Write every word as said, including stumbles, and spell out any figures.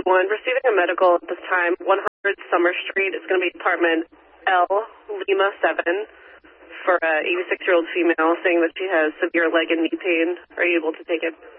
one, receiving a medical at this time, one hundred Summer Street. It's going to be apartment L, Lima seven, for an eighty-six-year-old female saying that she has severe leg and knee pain. Are you able to take it?